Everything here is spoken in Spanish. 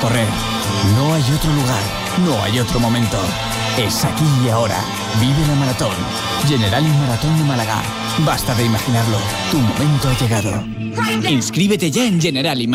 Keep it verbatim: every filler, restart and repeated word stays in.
correr. No hay otro lugar, no hay otro momento. Es aquí y ahora. Vive la maratón. Generali Maratón de Málaga. Basta de imaginarlo. Tu momento ha llegado. Inscríbete ya en Generali